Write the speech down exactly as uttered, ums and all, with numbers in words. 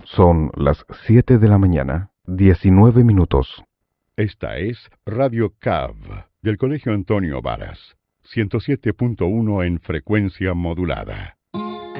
Son las siete de la mañana, diecinueve minutos. Esta es Radio C A V del Colegio Antonio Varas, ciento siete punto uno en frecuencia modulada.